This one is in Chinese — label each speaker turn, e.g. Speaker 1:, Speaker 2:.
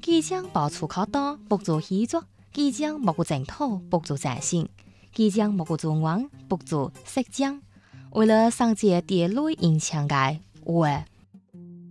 Speaker 1: 即將爆出口檔，不做戲作；即將莫個淨土，不做真心；即將莫個中王，不做實將。為了上街跌落影響嘅，